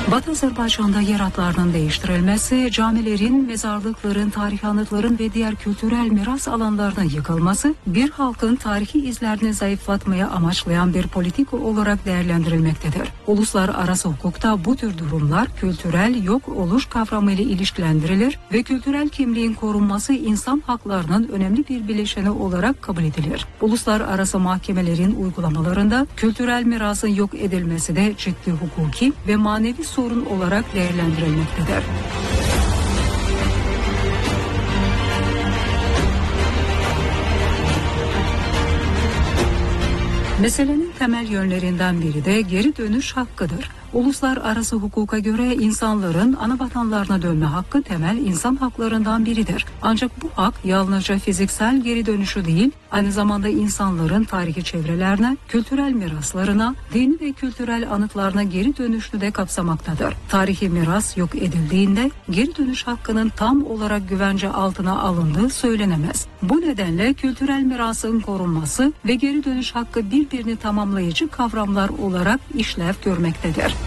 Batı Azerbaycan'da yer hatlarının değiştirilmesi, camilerin, mezarlıkların, tarihi anıtların ve diğer kültürel miras alanlarının yıkılması, bir halkın tarihi izlerini zayıflatmaya amaçlayan bir politik olarak değerlendirilmektedir. Uluslararası hukukta bu tür durumlar kültürel yok oluş kavramı ile ilişkilendirilir ve kültürel kimliğin korunması insan haklarının önemli bir bileşeni olarak kabul edilir. Uluslararası mahkemelerin uygulamalarında kültürel mirasın yok edilmesi de ciddi hukuki ve manevi sorun olarak değerlendirilmektedir. Meselenin temel yönlerinden biri de geri dönüş hakkıdır. Uluslararası hukuka göre insanların ana vatanlarına dönme hakkı temel insan haklarından biridir. Ancak bu hak yalnızca fiziksel geri dönüşü değil, aynı zamanda insanların tarihi çevrelerine, kültürel miraslarına, dini ve kültürel anıtlarına geri dönüşünü de kapsamaktadır. Tarihi miras yok edildiğinde geri dönüş hakkının tam olarak güvence altına alındığı söylenemez. Bu nedenle kültürel mirasın korunması ve geri dönüş hakkı birbirini tamamlayıcı kavramlar olarak işlev görmektedir.